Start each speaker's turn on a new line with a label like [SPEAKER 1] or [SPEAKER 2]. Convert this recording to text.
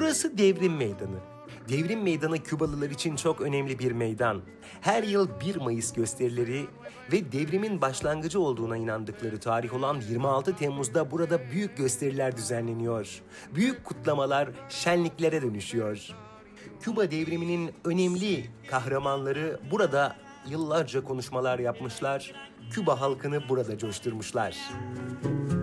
[SPEAKER 1] Burası Devrim Meydanı. Devrim Meydanı Kübalılar için çok önemli bir meydan. Her yıl 1 Mayıs gösterileri ve devrimin başlangıcı olduğuna inandıkları tarih olan 26 Temmuz'da burada büyük gösteriler düzenleniyor. Büyük kutlamalar şenliklere dönüşüyor. Küba devriminin önemli kahramanları burada yıllarca konuşmalar yapmışlar. Küba halkını burada coşturmuşlar.